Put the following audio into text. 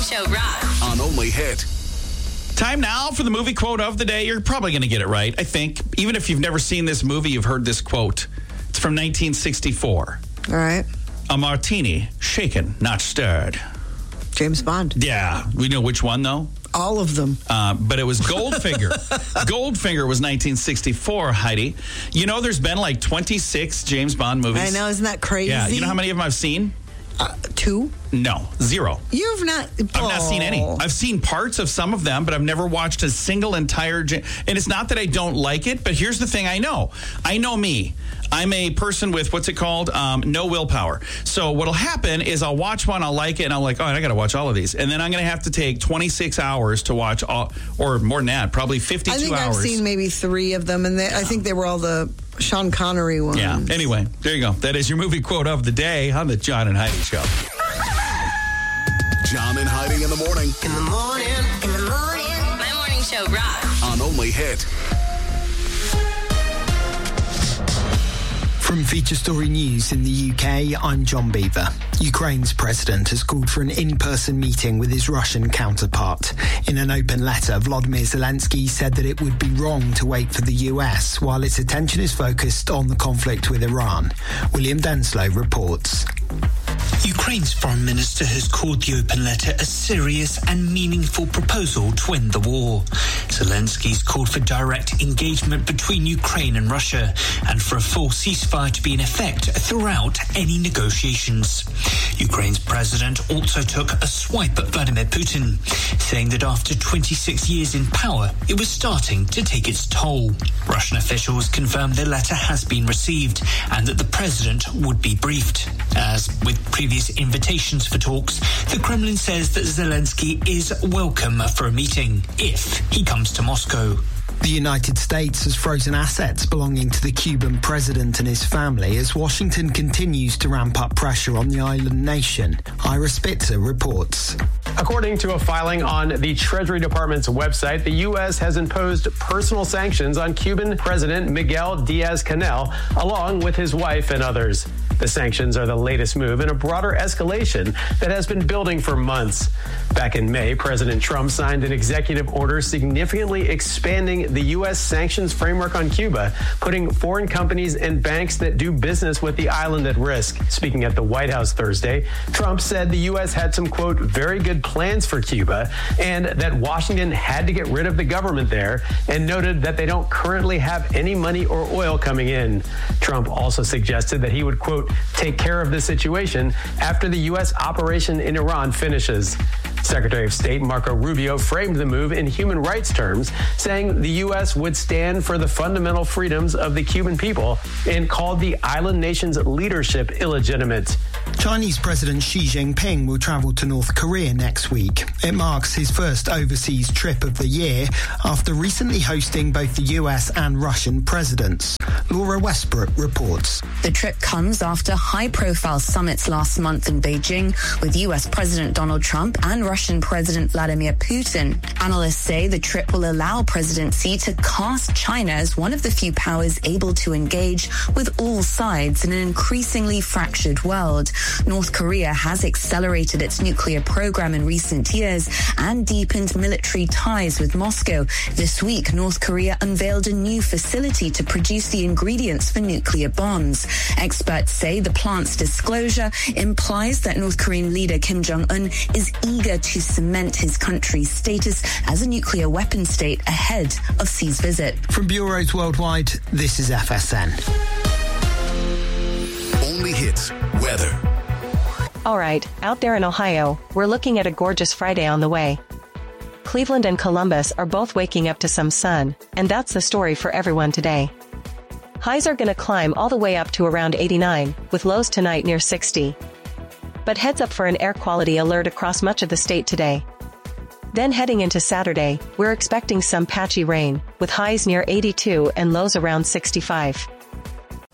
Show Rock. On Only Hit. Time now for the movie quote of the day. You're probably going to get it right, I think. Even if you've never seen this movie, you've heard this quote. It's from 1964. All right. A martini, shaken, not stirred. James Bond. Yeah. We know which one, though? All of them. But it was Goldfinger. Goldfinger was 1964, Heidi. You know there's been like 26 James Bond movies. I know, isn't that crazy? Yeah. You know how many of them I've seen? 2? No, 0. You've not... I've not seen any. I've seen parts of some of them, but I've never watched a single entire... And it's not that I don't like it, but here's the thing I know. I know me. I'm a person with, what's it called? No willpower. So what'll happen is I'll watch one, I'll like it, and I'm like, oh, I got to watch all of these. And then I'm going to have to take 26 hours to watch all, or more than that, probably 52 hours. I think I've seen maybe 3 of them, and I think they were all the Sean Connery ones. Yeah. Anyway, there you go. That is your movie quote of the day on the John and Heidi Show. John and Heidi in the morning. In the morning. My morning show rocks. On Only Hit. From Feature Story News in the UK, I'm John Beaver. Ukraine's president has called for an in-person meeting with his Russian counterpart. In an open letter, Volodymyr Zelensky said that it would be wrong to wait for the US while its attention is focused on the conflict with Iran. William Denslow reports. Ukraine's foreign minister has called the open letter a serious and meaningful proposal to end the war. Zelensky's called for direct engagement between Ukraine and Russia and for a full ceasefire to be in effect throughout any negotiations. Ukraine's president also took a swipe at Vladimir Putin, saying that after 26 years in power, it was starting to take its toll. Russian officials confirmed the letter has been received and that the president would be briefed. As with previous invitations for talks, the Kremlin says that Zelensky is welcome for a meeting if he comes to Moscow. The United States has frozen assets belonging to the Cuban president and his family as Washington continues to ramp up pressure on the island nation. Ira Spitzer reports. According to a filing on the Treasury Department's website, the U.S. has imposed personal sanctions on Cuban President Miguel Diaz-Canel, along with his wife and others. The sanctions are the latest move in a broader escalation that has been building for months. Back in May, President Trump signed an executive order significantly expanding the U.S. sanctions framework on Cuba, putting foreign companies and banks that do business with the island at risk. Speaking at the White House Thursday, Trump said the U.S. had some, quote, very good plans for Cuba and that Washington had to get rid of the government there, and noted that they don't currently have any money or oil coming in. Trump also suggested that he would, quote, take care of the situation after the U.S. operation in Iran finishes. Secretary of State Marco Rubio framed the move in human rights terms, saying the U.S. would stand for the fundamental freedoms of the Cuban people and called the island nation's leadership illegitimate. Chinese President Xi Jinping will travel to North Korea next week. It marks his first overseas trip of the year after recently hosting both the US and Russian presidents. Laura Westbrook reports. The trip comes after high-profile summits last month in Beijing with US President Donald Trump and Russian President Vladimir Putin. Analysts say the trip will allow President Xi to cast China as one of the few powers able to engage with all sides in an increasingly fractured world. North Korea has accelerated its nuclear program in recent years and deepened military ties with Moscow. This week, North Korea unveiled a new facility to produce the ingredients for nuclear bombs. Experts say the plant's disclosure implies that North Korean leader Kim Jong-un is eager to cement his country's status as a nuclear weapon state ahead of Xi's visit. From bureaus worldwide, this is FSN. Only Hits weather. All right, out there in Ohio, we're looking at a gorgeous Friday on the way. Cleveland and Columbus are both waking up to some sun, and that's the story for everyone today. Highs are going to climb all the way up to around 89, with lows tonight near 60. But heads up for an air quality alert across much of the state today. Then heading into Saturday, we're expecting some patchy rain, with highs near 82 and lows around 65.